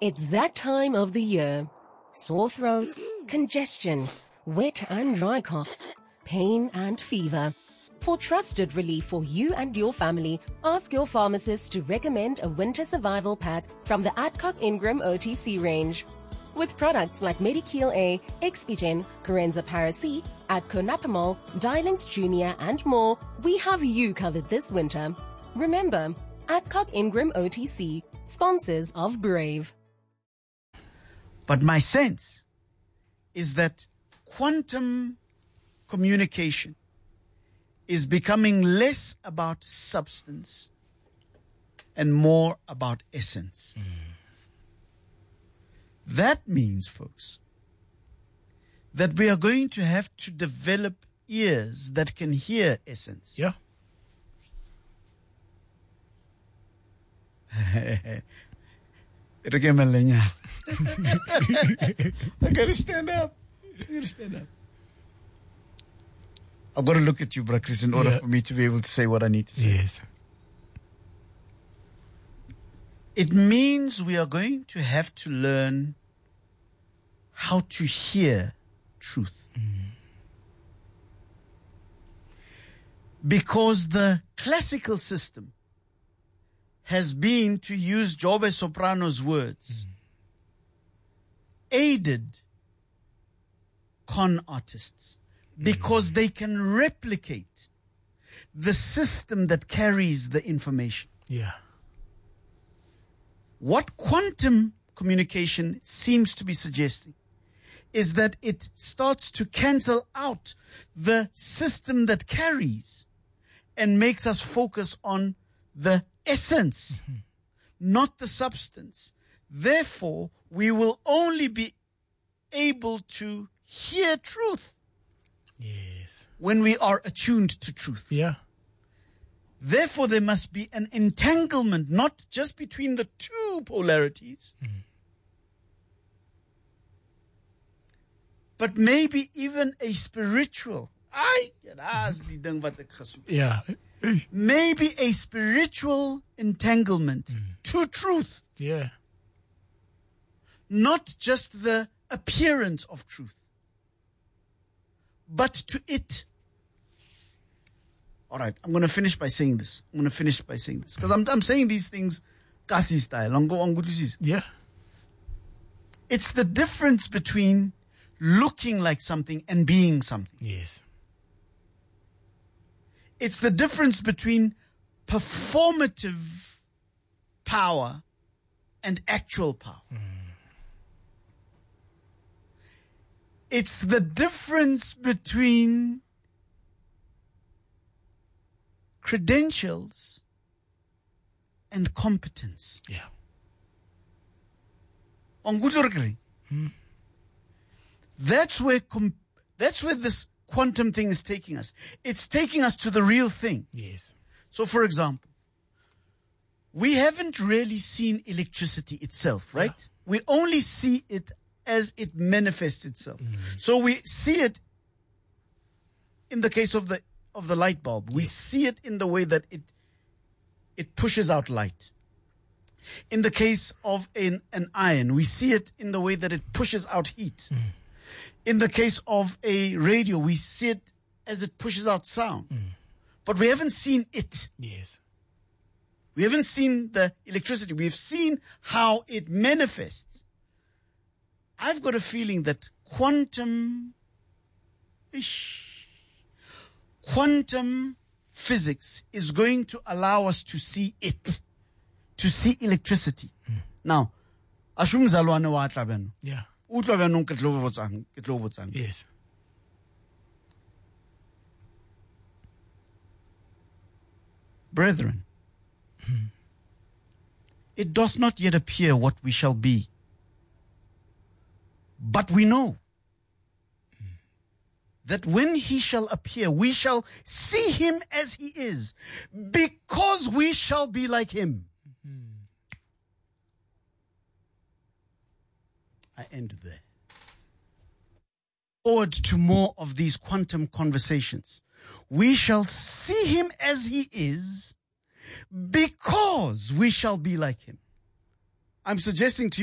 It's that time of the year. Sore throats, congestion, wet and dry coughs, pain and fever. For trusted relief for you and your family, ask your pharmacist to recommend a winter survival pack from the Adcock Ingram OTC range. With products like Medikil A, Expigen, Corenza Paracy, Adco Napamol, Dilinct Junior and more, we have you covered this winter. Remember, Adcock Ingram OTC, sponsors of Brave. But my sense is that quantum communication is becoming less about substance and more about essence. That means, folks, that we are going to have to develop ears that can hear essence. Yeah. I gotta stand up. I've got to look at you, Bra Chris, in order for me to be able to say what I need to say. Yes. It means we are going to have to learn how to hear truth. Because the classical system has been, to use Jobe Soprano's words, aided con artists because they can replicate the system that carries the information. Yeah. What quantum communication seems to be suggesting is that it starts to cancel out the system that carries and makes us focus on the essence, not the substance. Therefore, we will only be able to hear truth when we are attuned to truth. Yeah. Therefore, there must be an entanglement, not just between the two polarities, but maybe even a spiritual. Yeah. Maybe a spiritual entanglement to truth, Yeah. not just the appearance of truth, but to it. All right, I'm going to finish by saying this. Because I'm saying these things Kasi style. Yeah. It's the difference between looking like something and being something. Yes. It's the difference between performative power and actual power. It's the difference between credentials and competence. Yeah. That's where this quantum thing is taking us. It's taking us to the real thing. Yes. So, for example, we haven't really seen electricity itself, right? Yeah. We only see it as it manifests itself. So we see it in the case of the light bulb. We see it in the way that it pushes out light. In the case of an iron, we see it in the way that it pushes out heat. In the case of a radio, we see it as it pushes out sound. But we haven't seen it. Yes. We haven't seen the electricity. We've seen how it manifests. I've got a feeling that quantum physics is going to allow us to see it, to see electricity. Now, ashum zalwane wa tlabeno. Yeah. Utlabeno ke tlo botsang. Yes. Brethren, it does not yet appear what we shall be. But we know that when he shall appear, we shall see him as he is, because we shall be like him. I end there. Forward to more of these quantum conversations. We shall see him as he is, because we shall be like him. I'm suggesting to you